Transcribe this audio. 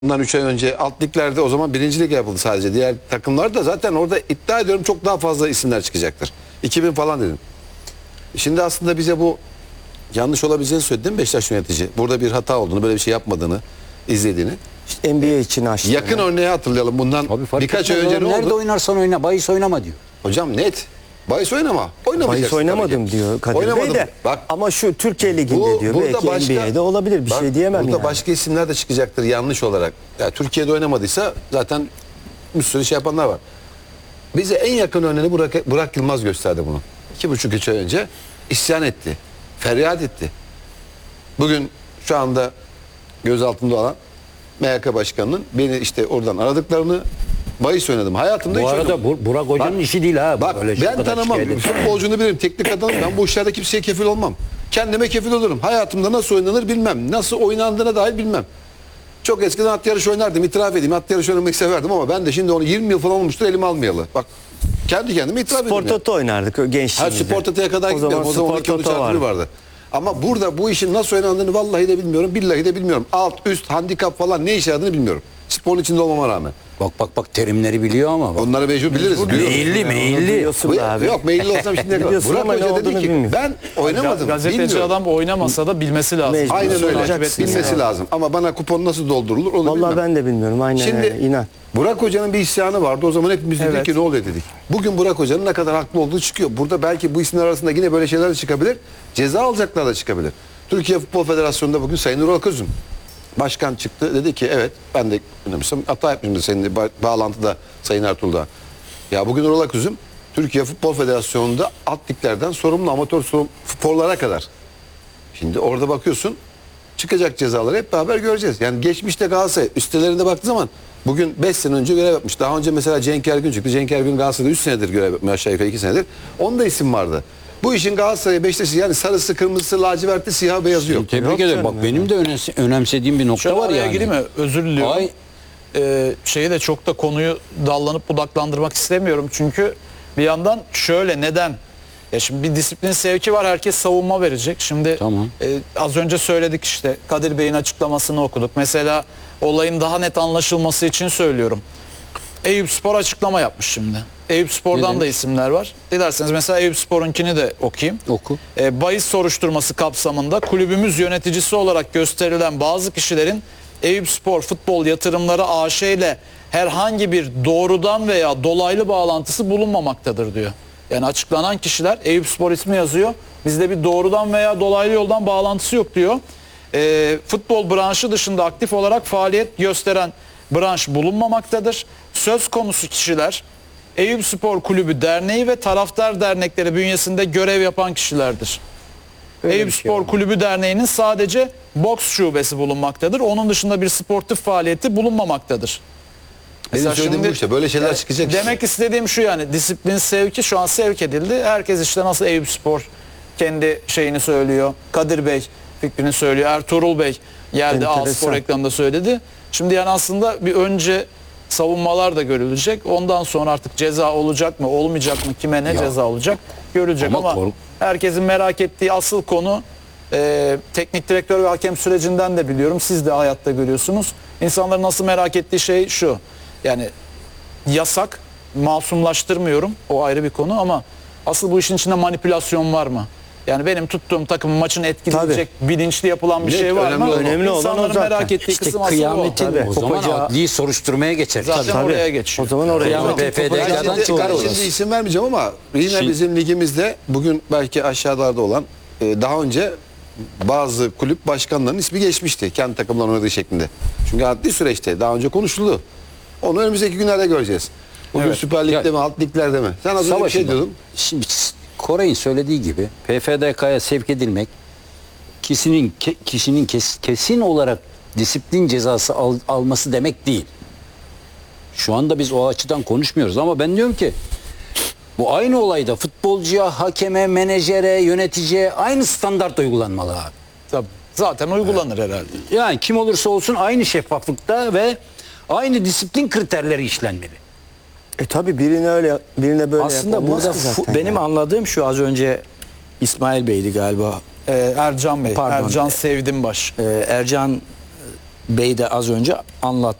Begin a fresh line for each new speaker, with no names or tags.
Bundan 3 ay önce alt liglerde o zaman birincilik yapıldı sadece. Diğer takımlar da zaten orada iddia ediyorum çok daha fazla isimler çıkacaktır. 2000 falan dedim. Şimdi aslında bize bu yanlış olabileceğini söyledi değil mi Beşiktaş yönetici? Burada bir hata olduğunu, böyle bir şey yapmadığını, izlediğini.
İşte NBA için açtı.
Yakın örneği hatırlayalım. Bundan birkaç ay önce ne oldu?
Nerede oynarsan oyna, bahis oynama diyor.
Hocam net. Bahis oynama. Oynamayacaksın.
Bahis oynamadım diyor Kadir
Oynamadım.
Bey de.
Bak,
ama şu Türkiye Ligi'nde diyor. Belki NBA'de olabilir. Bir şey diyemem
burada
yani.
başka isimler de çıkacaktır yanlış olarak. Ya Türkiye'de oynamadıysa zaten bir sürü şey yapanlar var. Bize en yakın örneğini Burak Yılmaz gösterdi bunu. 2,5-3 ay önce isyan etti. Feryat etti. Bugün şu anda gözaltında olan MHK Başkanı'nın beni işte oradan aradıklarını, bahis oynadım. Hayatımda
Bu
hiç
arada
oynamadım.
Burak Hoca'nın işi değil ha.
Bak
Böyle
ben tanımam. Futbolcunu bilirim. Teknik adamım. Ben bu işlerde kimseye kefil olmam. Kendime kefil olurum. Hayatımda nasıl oynanır bilmem. Nasıl oynandığına dair bilmem. Çok eskiden at yarışı oynardım. İtiraf edeyim. At yarışı oynamayı severdim ama ben de şimdi onu 20 yıl falan olmuştur elime almayalı. Bak kendi kendime itiraf edeyim.
Spor Toto oynardık gençliğimizde.
Spor Toto'ya kadar gitmedim. O zaman
Spor
12 13
Toto
artı vardı. Ama burada bu işin nasıl oynandığını vallahi de bilmiyorum. Billahi de bilmiyorum. Alt, üst, handikap falan ne işe yaradığını bilmiyorum. Sporun içinde olmama rağmen.
Bak terimleri biliyor ama. Bak.
Onları mecbur biliriz.
Meyilli.
Yok meyilli olsam şimdi
Biliyorsun
Burak
ama ne
Hoca dedi
olduğunu
ki
bilmiyorum.
ben oynamadım.
Gazeteci
bilmiyorum.
adam oynamasa da bilmesi lazım.
Mecbur.
Aynen öyle.
Olacaksın
Bilmesi
yani.
lazım. Ama bana kupon nasıl doldurulur onu
Vallahi
bilmem.
ben de bilmiyorum. Aynen
Şimdi
öyle. İnan.
Burak Hoca'nın bir isyanı vardı. O zaman hepimiz dedik
Evet.
ki ne oluyor dedik. Bugün Burak Hoca'nın ne kadar haklı olduğu çıkıyor. Burada belki bu isimler arasında yine böyle şeyler de çıkabilir. Ceza alacaklar da çıkabilir. Türkiye Futbol Federasyonu'nda bugün Sayın Ural Kızım başkan çıktı. Dedi ki evet ben de önemlisem hata yapmışım senin bağlantıda Sayın Ertuğrul'da. Ya bugün Ural Kızım Türkiye Futbol Federasyonu'nda alt liglerden sorumlu amatör sporlara kadar. Şimdi orada bakıyorsun çıkacak cezaları hep beraber göreceğiz. Yani geçmişte Galatasaray üstelerinde baktığı zaman bugün 5 sene önce görev yapmış. Daha önce mesela Cenk Ergün çıktı. Cenk Ergün Galatasaray'da 3 senedir görev yapmış. Aşağı yukarı 2 senedir. Onda isim vardı. Bu işin Galatasaray, Beşiktaş'ı yani sarısı, kırmızısı, lacivertli, siyah, beyazı yok.
Tebrik ederim. Bak benim de önemsediğim bir nokta
Şöyle
var
araya
yani.
gireyim mi? Özür diliyorum.
Ay,
Şeyi de çok da konuyu dallanıp budaklandırmak istemiyorum. Çünkü bir yandan şöyle neden? Ya şimdi bir disiplin sevki var. Herkes savunma verecek. Şimdi
Tamam.
az önce söyledik işte Kadir Bey'in açıklamasını okuduk. Mesela olayın daha net anlaşılması için söylüyorum. Eyüpspor açıklama yapmış şimdi. Eyüpspor'dan da isimler var. Dilerseniz mesela Eyüpspor'unkini de okuyayım.
Oku.
Bahis soruşturması kapsamında kulübümüz yöneticisi olarak gösterilen bazı kişilerin Eyüpspor Futbol Yatırımları AŞ ile herhangi bir doğrudan veya dolaylı bağlantısı bulunmamaktadır diyor. Yani açıklanan kişiler Eyüpspor ismi yazıyor. Bizde bir doğrudan veya dolaylı yoldan bağlantısı yok diyor. Futbol branşı dışında aktif olarak faaliyet gösteren branş bulunmamaktadır. Söz konusu kişiler Eyüpspor Kulübü Derneği ve taraftar dernekleri bünyesinde görev yapan kişilerdir. Eyüpspor Kulübü Derneği'nin sadece boks şubesi bulunmaktadır. Onun dışında bir sportif faaliyeti bulunmamaktadır.
Benim söylediğim bu işte. Böyle şeyler çıkacak işte.
Demek istediğim şu yani disiplin sevki şu an sevk edildi. Herkes işte nasıl Eyüpspor kendi şeyini söylüyor. Kadir Bey fikrini söylüyor. Ertuğrul Bey geldi
Enteresan.
A-Spor reklamında söyledi. Şimdi yani aslında bir önce savunmalar da görülecek. Ondan sonra artık ceza olacak mı olmayacak mı kime ne ceza olacak görülecek ama herkesin merak ettiği asıl konu teknik direktör ve hakem sürecinden de biliyorum. Siz de hayatta görüyorsunuz. İnsanların nasıl merak ettiği şey şu. Yani yasak, masumlaştırmıyorum. O ayrı bir konu ama asıl bu işin içinde manipülasyon var mı? Yani benim tuttuğum takımın maçını etkileyecek bilinçli yapılan bir
Net,
şey var mı?
önemli olan o
İnsanların
zaten.
merak ettiği
İşte
kısım asıl o.
kıyametin
Tabii.
o zaman
Kopacağı-
adli soruşturmaya geçer.
Zaten
Tabii.
oraya geçiyor.
O zaman oraya.
Kıyamet BFD'den çıkar
Ben
orası.
şimdi isim vermeyeceğim ama yine bizim ligimizde bugün belki aşağılarda olan daha önce bazı kulüp başkanlarının ismi geçmişti. Kendi takımlarının oynadığı şeklinde. Çünkü adli süreçte daha önce konuşuldu. Onu önümüzdeki günlerde göreceğiz. Bugün
Evet.
Süper Lig'de
Ya-
mi, alt liglerde mi? Sen az önce bir
Savaşın
şey
bak.
diyordun.
Şimdi Koray'ın söylediği gibi PFDK'ya sevk edilmek kişinin kesin olarak disiplin cezası alması demek değil. Şu anda biz o açıdan konuşmuyoruz ama ben diyorum ki bu aynı olayda futbolcuya, hakeme, menajere, yöneticiye aynı standart uygulanmalı abi.
Tabii. Zaten uygulanır herhalde.
Yani kim olursa olsun aynı şeffaflıkta ve aynı disiplin kriterleri işlenmeli.
Tabii birine öyle birine böyle
Aslında
yapılmaz
burada
ki zaten
benim
yani.
anladığım şu az önce İsmail Bey'di galiba.
Ercan Bey,
Pardon.
Ercan Sevdimbaş.
Ercan
Bey de az önce anlattı.